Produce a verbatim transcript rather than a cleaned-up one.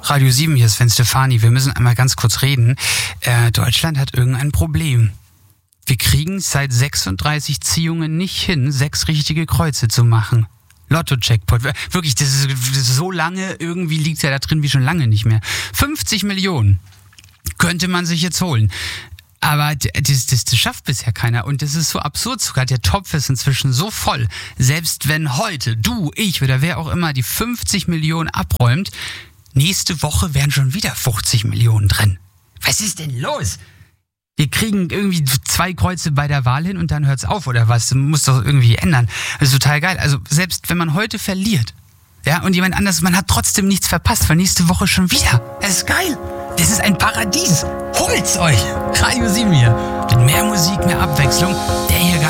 Radio sieben, hier ist Sven Stefani. Wir müssen einmal ganz kurz reden. Äh, Deutschland hat irgendein Problem. Wir kriegen seit sechsunddreißig Ziehungen nicht hin, sechs richtige Kreuze zu machen. Lotto-Jackpot. Wirklich, das ist, das ist so lange, irgendwie liegt ja da drin wie schon lange nicht mehr. fünfzig Millionen könnte man sich jetzt holen. Aber das, das, das schafft bisher keiner. Und das ist so absurd sogar. Der Topf ist inzwischen so voll. Selbst wenn heute du, ich oder wer auch immer die fünfzig Millionen abräumt, nächste Woche wären schon wieder fünfzig Millionen drin. Was ist denn los? Wir kriegen irgendwie zwei Kreuze bei der Wahl hin und dann hört's auf oder was? Das muss doch irgendwie ändern. Das ist total geil. Also selbst wenn man heute verliert, ja, und jemand anders, man hat trotzdem nichts verpasst, weil nächste Woche schon wieder. Das ist geil. Das ist ein Paradies. Holt's euch. Radio sieben hier. Mit mehr Musik, mehr Abwechslung. Der hier